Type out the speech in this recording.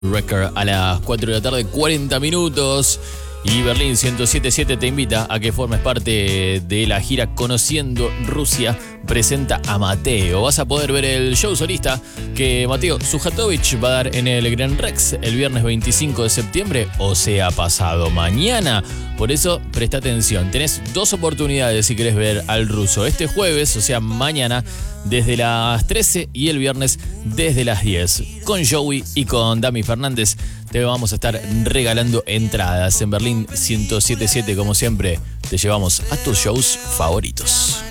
Record a las 4 de la tarde, 40 minutos. Y Berlín 107.7 te invita a que formes parte de la gira Conociendo Rusia. Presenta a Mateo. Vas a poder ver el show solista que Mateo Sujatovich va a dar en el Gran Rex el viernes 25 de septiembre, o sea, pasado mañana. Por eso, presta atención. Tenés dos oportunidades si querés ver al ruso. Este jueves, o sea, mañana, desde las 13 y el viernes desde las 10. Con Joey y con Dami Fernández te vamos a estar regalando entradas en Berlín 107.7. Como siempre, te llevamos a tus shows favoritos.